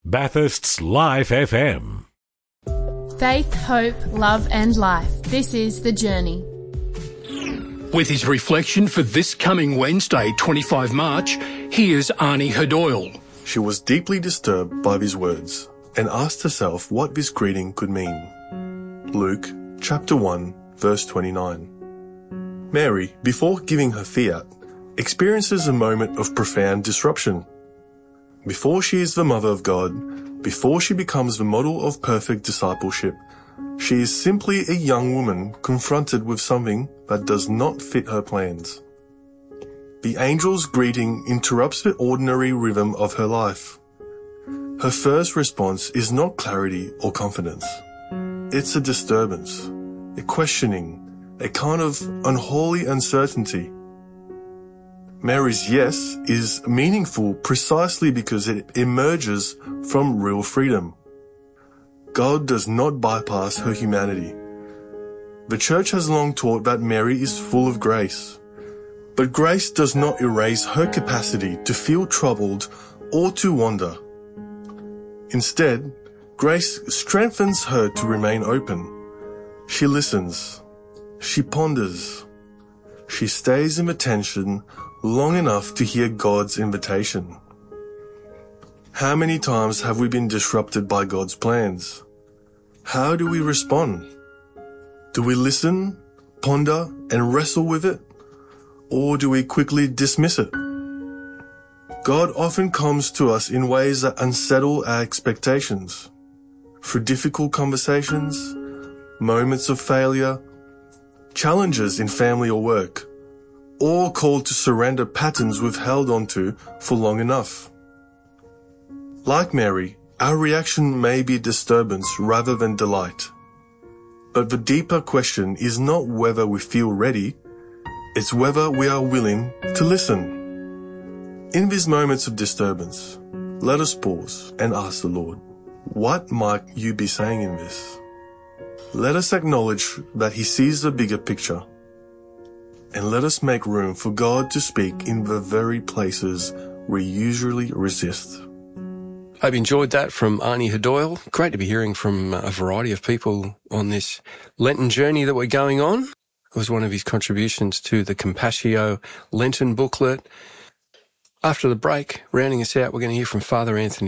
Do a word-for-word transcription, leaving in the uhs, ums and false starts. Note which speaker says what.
Speaker 1: Bathurst's Life F M.
Speaker 2: Faith, hope, love and life. This is The Journey.
Speaker 3: With his reflection for this coming Wednesday, twenty-fifth March, here's Arnie Hadoyle.
Speaker 4: She was deeply disturbed by these words and asked herself what this greeting could mean. Luke chapter one, verse twenty-nine. Mary, before giving her fiat, experiences a moment of profound disruption. Before she is the mother of God, before she becomes the model of perfect discipleship, she is simply a young woman confronted with something that does not fit her plans. The angel's greeting interrupts the ordinary rhythm of her life. Her first response is not clarity or confidence. It's a disturbance, a questioning, a kind of unholy uncertainty. Mary's yes is meaningful precisely because it emerges from real freedom. God does not bypass her humanity. The church has long taught that Mary is full of grace. But grace does not erase her capacity to feel troubled or to wander. Instead, grace strengthens her to remain open. She listens. She ponders. She stays in the tension long enough to hear God's invitation. How many times have we been disrupted by God's plans? How do we respond? Do we listen, ponder, and wrestle with it? Or do we quickly dismiss it? God often comes to us in ways that unsettle our expectations. Through difficult conversations, moments of failure, challenges in family or work, or called to surrender patterns we've held onto for long enough. Like Mary, our reaction may be disturbance rather than delight. But the deeper question is not whether we feel ready, it's whether we are willing to listen. In these moments of disturbance, let us pause and ask the Lord, what might you be saying in this? Let us acknowledge that He sees the bigger picture. And let us make room for God to speak in the very places we usually resist.
Speaker 5: Hope you enjoyed that from Arnie Hadoyle. Great to be hearing from a variety of people on this Lenten journey that we're going on. It was one of his contributions to the Compasio Lenten booklet. After the break, rounding us out, we're going to hear from Father Anthony